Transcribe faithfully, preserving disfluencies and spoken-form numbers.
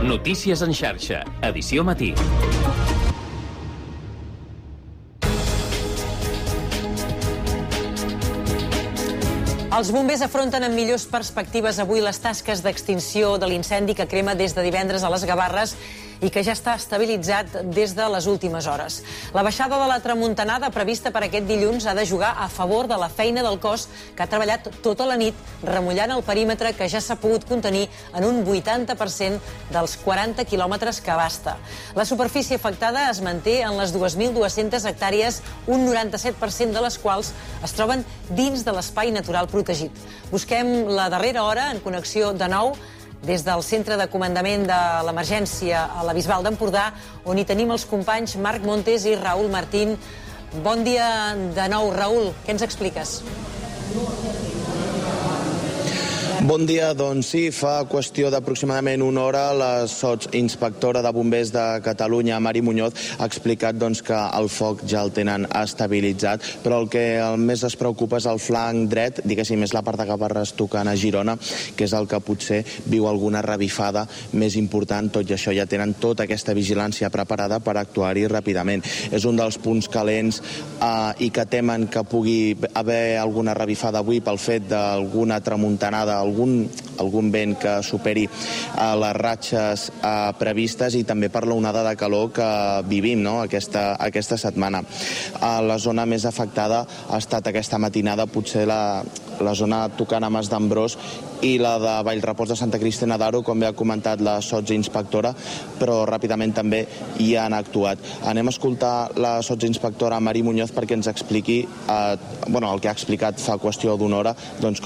Notícies en xarxa, edició matí. Els bombers afronten amb millors perspectives avui les tasques d'extinció de l'incendi que crema des de divendres a les Gavarres i que ja està estabilitzat des de les últimes hores. La baixada de la tramuntanada prevista per aquest dilluns ha de jugar a favor de la feina del cos que ha treballat tota la nit remullant el perímetre que ja s'ha pogut contenir en un vuitanta per cent dels quaranta quilòmetres que abasta. La superfície afectada es manté en les dues mil dues-centes hectàrees, un noranta-set per cent de les quals es troben dins de l'espai natural protegit. Busquem la darrera hora en connexió de nou des del Centre de Comandament de l'Emergència a la Bisbal d'Empordà, on hi tenim els companys Marc Montes i Raül Martín. Bon dia de nou, Raül. Què ens expliques? Bon dia, doncs sí, fa qüestió d'aproximadament una hora la sotsinspectora de bombers de Catalunya, Mari Muñoz, ha explicat doncs, que el foc ja el tenen estabilitzat, però el que el més es preocupa és el flanc dret, diguéssim, és la part de Gavarres tocant a Girona, que és el que potser viu alguna revifada més important. Tot i això ja tenen tota aquesta vigilància preparada per actuar-hi ràpidament. És un dels punts calents eh, i que temen que pugui haver alguna revifada avui pel fet d'alguna tramuntanada, algun, algun vent que superi uh, les ratxes uh, previstes i també per l'onada de calor que vivim no? aquesta, aquesta setmana. Uh, la zona més afectada ha estat aquesta matinada potser la, la zona tocant a Mas d'Ambrós i la de Vallrepòs de Santa Cristina d'Aro, com bé ha comentat la sotsinspectora, però ràpidament també hi han actuat. Anem a escoltar la sotsinspectora Mari Muñoz perquè ens expliqui, eh, bueno, el que ha explicat fa qüestió d'una hora, doncs